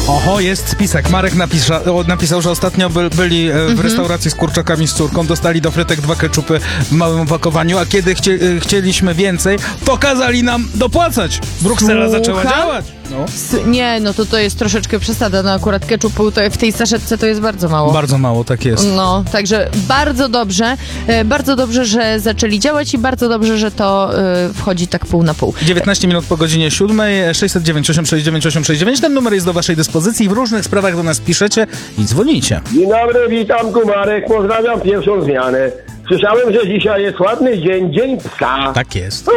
Oho, jest spisek. Marek napisał, że ostatnio byli w restauracji z kurczakami z córką, dostali do frytek 2 keczupy w małym opakowaniu, a kiedy chcieliśmy więcej, to kazali nam dopłacać. Bruksela zaczęła działać. No. Nie, no to jest troszeczkę przesada. No akurat keczupu to w tej saszetce to jest bardzo mało. Bardzo mało, tak jest. No, także bardzo dobrze, że zaczęli działać i bardzo dobrze, że to wchodzi tak pół na pół. 19 minut po godzinie 7, 609 869 869. Ten numer jest do waszej dyspozycji. W różnych sprawach do nas piszecie i dzwonicie. Dzień dobry, witam, Kumarek, pozdrawiam pierwszą zmianę. Słyszałem, że dzisiaj jest ładny dzień, dzień psa. Tak jest.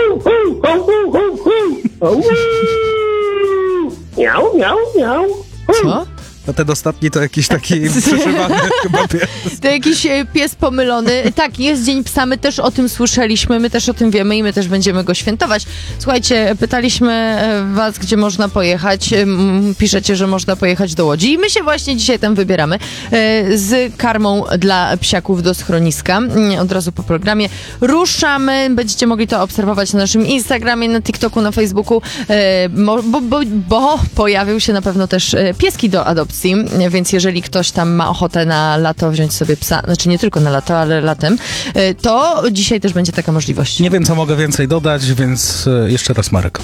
Miau, miau, miau. Co? A ten ostatni to jakiś taki przeszywany chyba pies. To jakiś pies pomylony. Tak, jest Dzień Psa, my też o tym słyszeliśmy, my też o tym wiemy i my też będziemy go świętować. Słuchajcie, pytaliśmy was, gdzie można pojechać. Piszecie, że można pojechać do Łodzi i my się właśnie dzisiaj tam wybieramy z karmą dla psiaków do schroniska. Od razu po programie ruszamy. Będziecie mogli to obserwować na naszym Instagramie, na TikToku, na Facebooku, bo pojawią się na pewno też pieski do adopcji. Więc jeżeli ktoś tam ma ochotę na lato wziąć sobie psa, znaczy nie tylko na lato, ale latem, to dzisiaj też będzie taka możliwość. Nie wiem, co mogę więcej dodać, więc jeszcze raz Marek.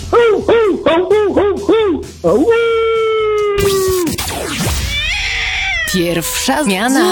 Pierwsza zmiana.